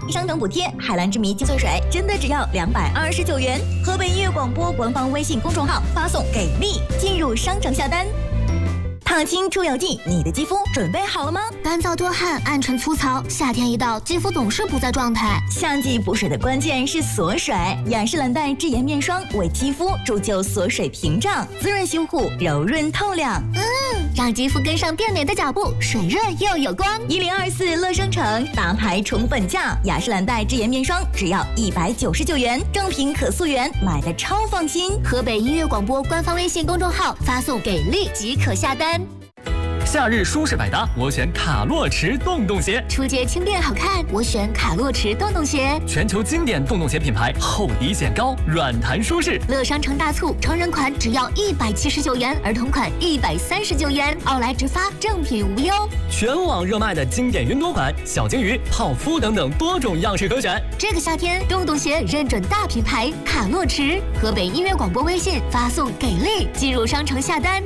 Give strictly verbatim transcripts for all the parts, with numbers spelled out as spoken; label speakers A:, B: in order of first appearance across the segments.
A: 商城补贴，海蓝之谜精粹水真的只要两百二十九元。河北音乐广播官方微信公众号发送给力，进入商城下单。烫青出油剂，你的肌肤准备好了吗？
B: 干燥多汗、暗沉粗糙，夏天一到，肌肤总是不在状态。
A: 夏季补水的关键是锁水，雅诗兰黛智颜面霜为肌肤铸就锁水屏障，滋润修护，柔润透亮。
B: 嗯，让肌肤跟上变美的脚步，水润又有光。
A: 一零二四乐商城大牌宠粉价，雅诗兰黛智颜面霜只要一百九十九元，正品可溯源，买的超放心。
B: 河北音乐广播官方微信公众号发送给力即可下单。
C: 夏日舒适百搭，我选卡洛驰洞洞鞋。
B: 出街轻便好看，我选卡洛驰洞洞鞋。
C: 全球经典洞洞鞋品牌，厚底显高，软弹舒适。
B: 乐商城大促，成人款只要一百七十九元，儿童款一百三十九元，奥莱直发，正品无忧。
C: 全网热卖的经典云朵款，小金鱼、泡芙等等多种样式可选。
B: 这个夏天，洞洞鞋认准大品牌卡洛驰。河北音乐广播微信发送给力，进入商城下单。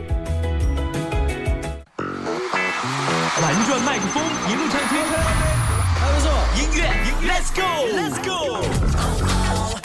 C: 玩转麦克风，一路畅听。
D: 还不错，
C: 音乐，Let's go，Let's go。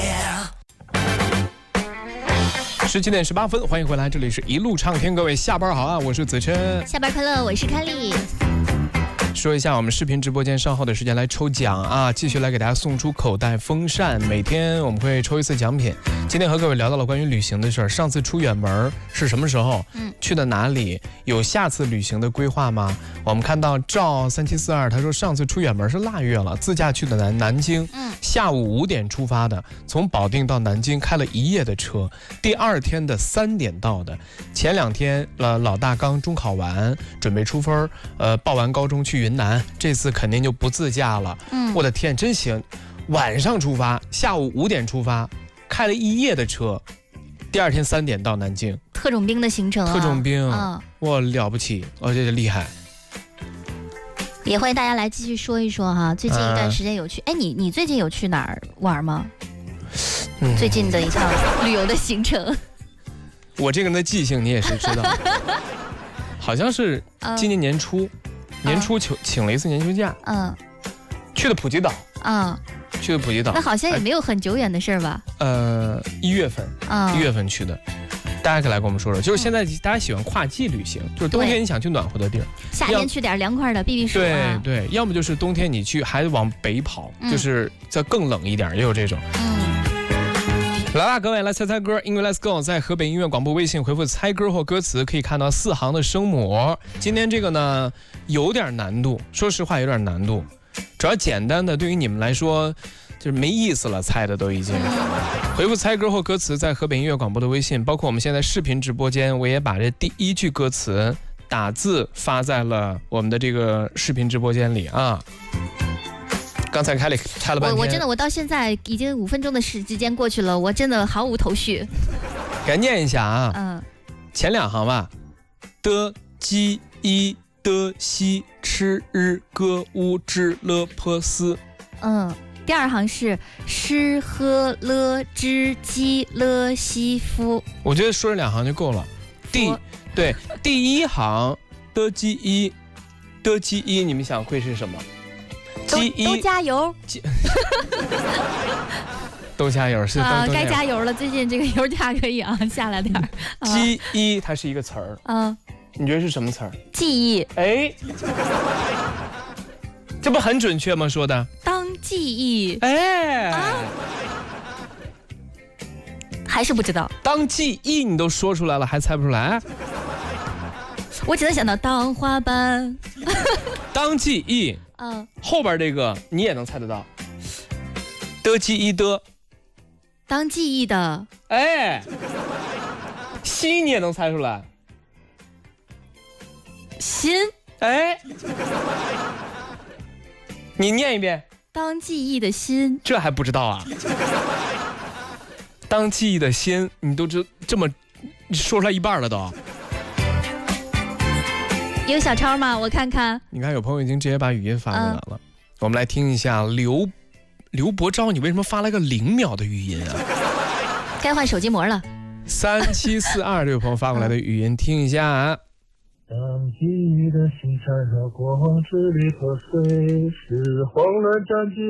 D: 十七点十八分，欢迎回来，这里是一路畅听，各位下班好啊，我是子琛。
B: 下班快乐，我是凯丽。
D: 说一下我们视频直播间稍后的时间来抽奖啊，继续来给大家送出口袋风扇，每天我们会抽一次奖品。今天和各位聊到了关于旅行的事儿，上次出远门是什么时候？嗯，去的哪里？有下次旅行的规划吗？我们看到赵三七四二，他说上次出远门是腊月了，自驾去的南南京，嗯，下午五点出发的，从保定到南京开了一夜的车，第二天的三点到的。前两天呃老大刚中考完，准备出分，呃报完高中去云南，这次肯定就不自驾了。嗯，我的天，真行！晚上出发，下午五点出发，开了一夜的车，第二天三点到南京。
B: 特种兵的行程啊！
D: 特种兵，嗯，哇，了不起，哦，这是厉害。
B: 也欢迎大家来继续说一说哈，最近一段时间有去，哎、呃，你你最近有去哪儿玩吗？嗯、最近的一趟旅游的行程。
D: 我这个人的记性你也是知道，好像是今年年初。嗯年初请请了一次年休假，嗯，去的普吉岛，嗯，去的普吉岛，
B: 那好像也没有很久远的事儿吧？
D: 呃，一月份，啊、嗯，一月份去的，大家可以来跟我们说说，就是现在大家喜欢跨季旅行，就是冬天你想去暖和的地儿，
B: 夏天去点凉快的避避暑、啊，
D: 对对，要么就是冬天你去还往北跑，嗯、就是再更冷一点，也有这种，嗯。来啦，各位来猜猜歌，音乐 Let's Go， 在河北音乐广播微信回复猜歌或歌词，可以看到四行的声母。今天这个呢有点难度，说实话有点难度，主要简单的对于你们来说就是没意思了，猜的都已经。回复猜歌或歌词，在河北音乐广播的微信，包括我们现在视频直播间，我也把这第一句歌词打字发在了我们的这个视频直播间里啊。刚才开了开了半天，
B: 我我真的我到现在已经五分钟的时间过去了，我真的毫无头绪。
D: 给念一下啊，嗯，前两行吧，的鸡一的西吃日歌乌之勒坡斯，
B: 嗯，第二行是诗喝了之鸡了西夫。
D: 我觉得说这两行就够了。第对第一行的鸡一的鸡一，你们想会是什么？
B: 都, 都加油，
D: 都加油是啊，
B: 该加油了。最近这个油价可以啊下来点儿。
D: 记忆它是一个词儿，嗯，你觉得是什么词儿？
B: 记忆。
D: 哎，这不很准确吗？说的
B: 当记忆。
D: 哎，啊、
B: 还是不知道。
D: 当记忆你都说出来了，还猜不出来？
B: 我只能想到当花瓣。
D: 当记忆。嗯，后边这个你也能猜得到，的记忆的，
B: 当记忆的，
D: 哎，心你也能猜出来，
B: 心，
D: 哎，你念一遍，
B: 当记忆的心，
D: 这还不知道啊？当记忆的心，你都知这么说出来一半了都。
B: 有小抄吗？我看看。
D: 你看，有朋友已经直接把语音发过来了。嗯、我们来听一下刘刘伯昭，你为什么发了个零秒的语音啊？
B: 该换手机膜了。
D: 三七四二这位朋友发过来的语音，听一下啊。
E: 当记忆的心缠绕过往支离破碎，是慌乱占据